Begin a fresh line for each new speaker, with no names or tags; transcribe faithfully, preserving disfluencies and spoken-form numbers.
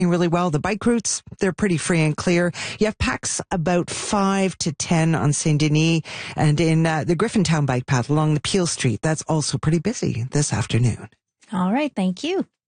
really well. The bike routes, they're pretty free and clear. You have packs about five to ten on Saint Denis, and in uh, the Griffintown bike path along the Peel Street. That's also pretty busy this afternoon.
All right. Thank you.